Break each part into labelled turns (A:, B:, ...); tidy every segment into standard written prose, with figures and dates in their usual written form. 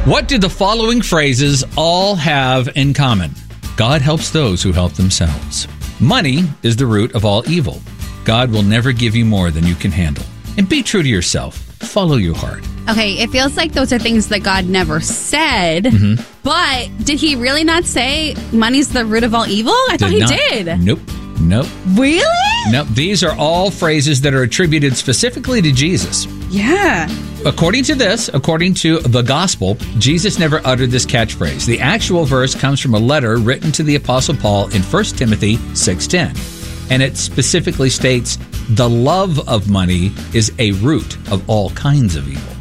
A: What do the following phrases all have in common? God helps those who help themselves. Money is the root of all evil. God will never give you more than you can handle. And be true to yourself. Follow your heart.
B: Okay, it feels like those are things that God never said. But did he really not say money's the root of all evil? I thought he did.
A: Nope.
B: Really?
A: Nope. These are all phrases that are attributed specifically to Jesus.
B: Yeah.
A: According to the gospel, Jesus never uttered this catchphrase. The actual verse comes from a letter written to the Apostle Paul in 1 Timothy 6:10. And it specifically states, the love of money is a root of all kinds of evil.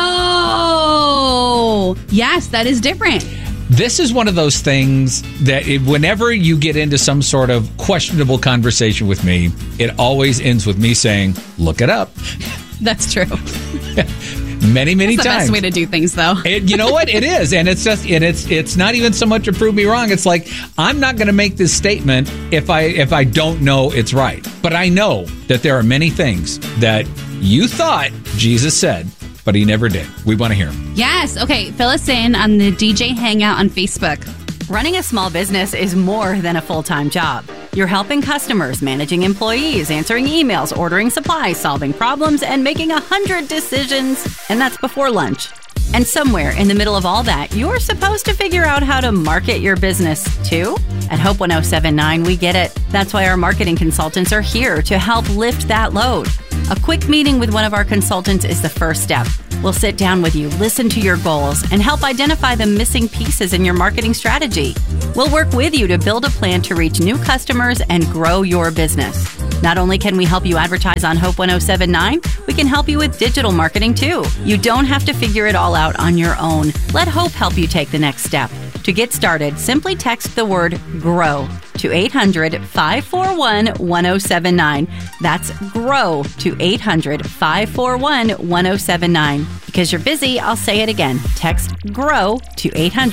B: Oh, yes, that is different.
A: This is one of those things that whenever you get into some sort of questionable conversation with me, it always ends with me saying, look it up.
B: That's true.
A: Many times.
B: That's the best way to do things, though.
A: You know what? It is. And it's not even so much to prove me wrong. It's like, I'm not going to make this statement if I don't know it's right. But I know that there are many things that you thought Jesus said, but he never did. We want to hear him.
B: Yes. Okay. Fill us in on the DJ Hangout on Facebook.
C: Running a small business is more than a full-time job. You're helping customers, managing employees, answering emails, ordering supplies, solving problems, and making 100 decisions. And that's before lunch. And somewhere in the middle of all that, you're supposed to figure out how to market your business too. At Hope 1079, we get it. That's why our marketing consultants are here to help lift that load. A quick meeting with one of our consultants is the first step. We'll sit down with you, listen to your goals, and help identify the missing pieces in your marketing strategy. We'll work with you to build a plan to reach new customers and grow your business. Not only can we help you advertise on Hope 1079, we can help you with digital marketing too. You don't have to figure it all out on your own. Let Hope help you take the nenext step. To get started, simply text the word GROW to 800-541-1079. That's GROW to 800-541-1079. Because you're busy, I'll say it again. Text GROW to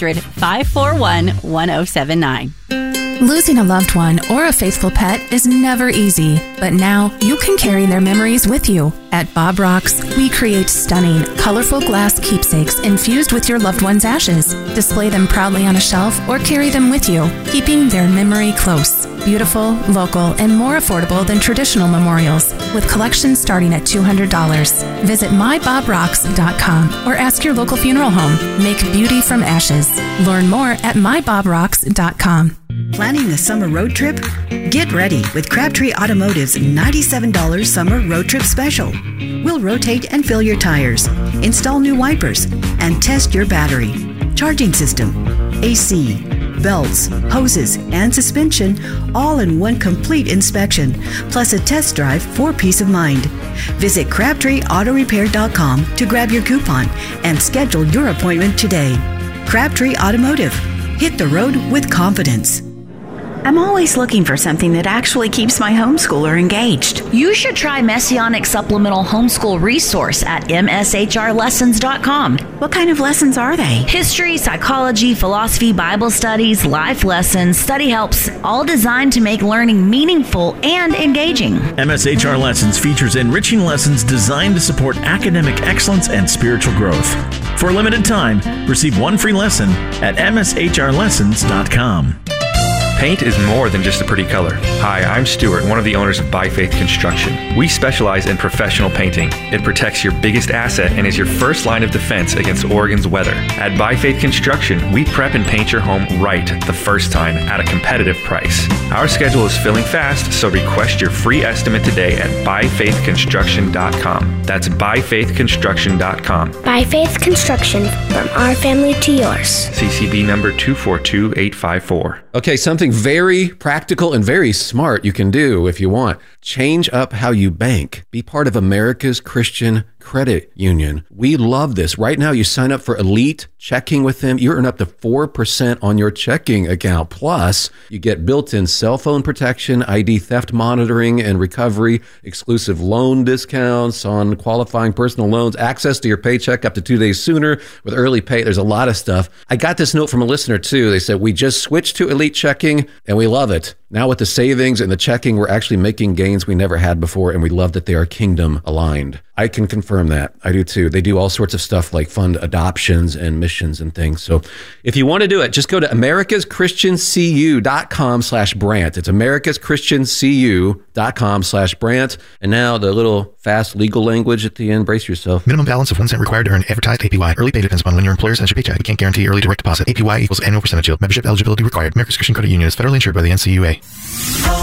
C: 800-541-1079.
D: Losing a loved one or a faithful pet is never easy, but now you can carry their memories with you. At Bob Rocks, we create stunning, colorful glass keepsakes infused with your loved one's ashes. Display them proudly on a shelf or carry them with you, keeping their memory close. Beautiful, local, and more affordable than traditional memorials, with collections starting at $200. Visit mybobrocks.com or ask your local funeral home. Make beauty from ashes. Learn more at mybobrocks.com.
E: Planning a summer road trip? Get ready with Crabtree Automotive's $97 summer road trip special. We'll rotate and fill your tires, install new wipers, and test your battery, charging system, AC, belts, hoses, and suspension, all in one complete inspection, plus a test drive for peace of mind. Visit CrabtreeAutoRepair.com to grab your coupon and schedule your appointment today. Crabtree Automotive. Hit the road with confidence.
F: I'm always looking for something that actually keeps my homeschooler engaged.
G: You should try Messianic Supplemental Homeschool Resource at mshrlessons.com.
F: What kind of lessons are they?
G: History, psychology, philosophy, Bible studies, life lessons, study helps, all designed to make learning meaningful and engaging.
H: MSHR Lessons features enriching lessons designed to support academic excellence and spiritual growth. For a limited time, receive one free lesson at mshrlessons.com.
I: Paint is more than just a pretty color. Hi, I'm Stuart, one of the owners of By Faith Construction. We specialize in professional painting. It protects your biggest asset and is your first line of defense against Oregon's weather. At By Faith Construction, we prep and paint your home right the first time at a competitive price. Our schedule is filling fast, so request your free estimate today at byfaithconstruction.com. That's byfaithconstruction.com.
J: By Faith Construction, from our family to yours.
I: CCB number 242854.
K: Okay, something very practical and very smart you can do if you want. Change up how you bank. Be part of America's Christian Credit Union. We love this. Right now, you sign up for Elite Checking with them. You earn up to 4% on your checking account. Plus, you get built-in cell phone protection, ID theft monitoring and recovery, exclusive loan discounts on qualifying personal loans, access to your paycheck up to 2 days sooner with early pay. There's a lot of stuff. I got this note from a listener, too. They said, we just switched to Elite Checking, and we love it. Now with the savings and the checking, we're actually making gains we never had before, and we love that they are kingdom aligned. I can confirm that. I do too. They do all sorts of stuff like fund adoptions and missions and things. So if you want to do it, just go to americaschristiancu.com/Brant. It's americaschristiancu.com/Brant. And now the little fast legal language at the end. Brace yourself.
L: Minimum balance of 1 cent required to earn advertised APY. Early pay depends upon when your employer sends your paycheck. We can't guarantee early direct deposit. APY equals annual percentage yield. Membership eligibility required. Member's Christian Credit Union is federally insured by the NCUA.